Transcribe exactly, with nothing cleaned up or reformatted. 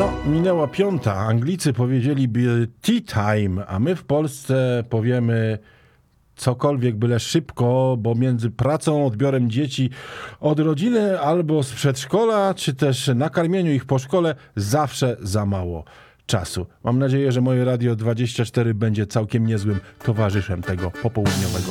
No, minęła piąta. Anglicy powiedzieliby tea time, a my w Polsce powiemy cokolwiek, byle szybko, bo między pracą, odbiorem dzieci od rodziny albo z przedszkola, czy też nakarmieniu ich po szkole zawsze za mało czasu. Mam nadzieję, że moje Radio dwadzieścia cztery będzie całkiem niezłym towarzyszem tego popołudniowego